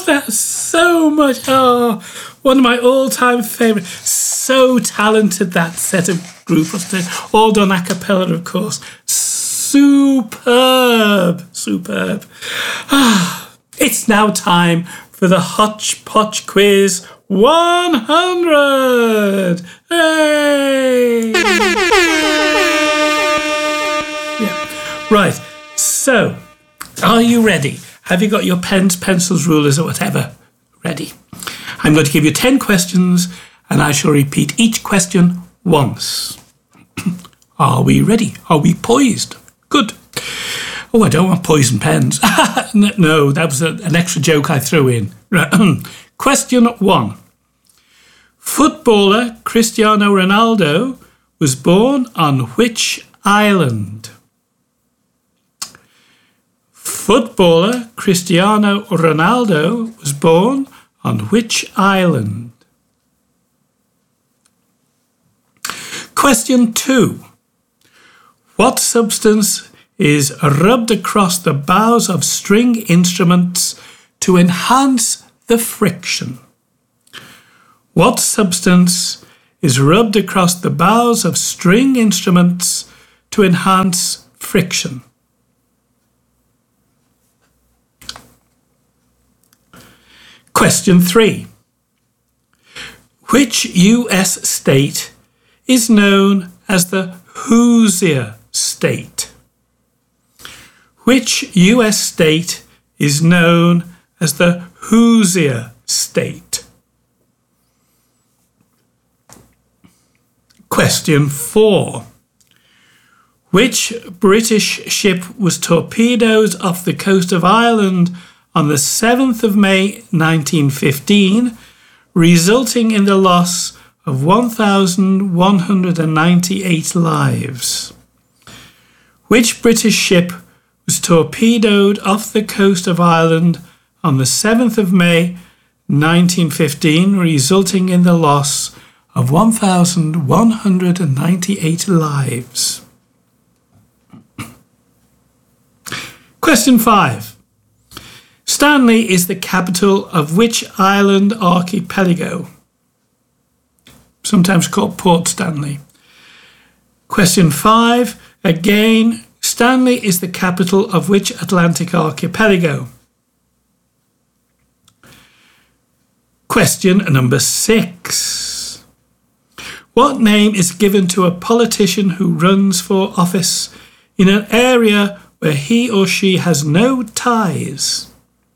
love that so much. Oh, one of my all-time favourites. So talented, that set of group, wasn't it? All done a cappella, of course. Superb. It's now time for the Hodgepodge Quiz 100. Hey! Yeah. Right, so are you ready? Have you got your pens, pencils, rulers or whatever ready? I'm going to give you 10 questions and I shall repeat each question once. Are we ready? Are we poised? Good. Oh, I don't want poison pens. No, that was an extra joke I threw in. Question 1. Footballer Cristiano Ronaldo was born on which island? Footballer Cristiano Ronaldo was born on which island? Question 2. What substance is rubbed across the bows of string instruments to enhance the friction? What substance is rubbed across the bows of string instruments to enhance friction? Question 3. Which US state is known as the Hoosier State? Which US state is known as the Hoosier State? Question 4. Which British ship was torpedoed off the coast of Ireland on the 7th of May 1915, resulting in the loss of 1,198 lives? Which British ship was torpedoed off the coast of Ireland on the 7th of May 1915, resulting in the loss of 1,198 lives? Question 5. Stanley is the capital of which island archipelago? Sometimes called Port Stanley. Question 5. Again, Stanley is the capital of which Atlantic archipelago? Question number 6. What name is given to a politician who runs for office in an area where he or she has no ties?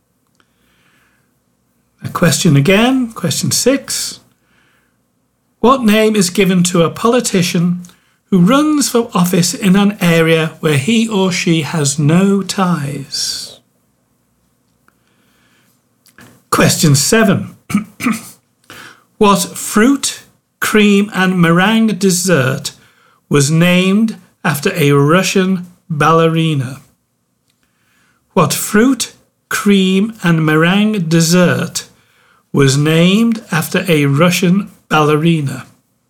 A question again, question 6. What name is given to a politician who runs for office in an area where he or she has no ties? Question 7. What fruit, cream and meringue dessert was named after a Russian ballerina? What fruit, cream and meringue dessert was named after a Russian ballerina?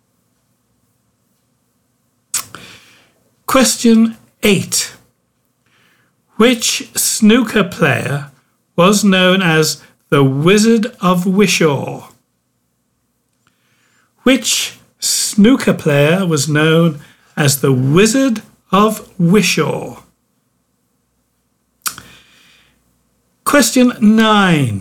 Question 8. Which snooker player was known as the Wizard of Wishaw? Which snooker player was known as the Wizard of Wishaw? Question 9.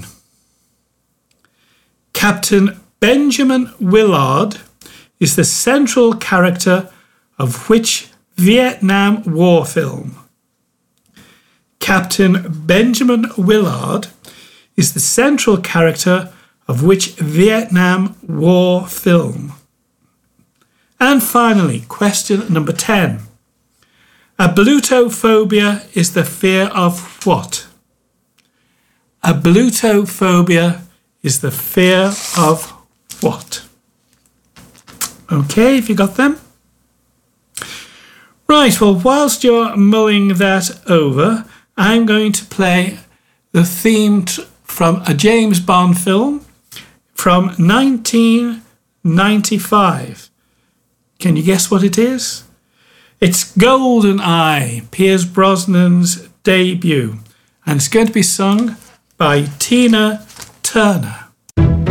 Captain Benjamin Willard is the central character of which Vietnam War film? Captain Benjamin Willard is the central character of which Vietnam War film? And finally, question number 10. Ablutophobia is the fear of what? Ablutophobia is the fear of what? Okay, have you got them? Right, well, whilst you're mulling that over, I'm going to play the theme from a James Bond film from 1995. Can you guess what it is? It's GoldenEye, Pierce Brosnan's debut, and it's going to be sung by Tina Turner.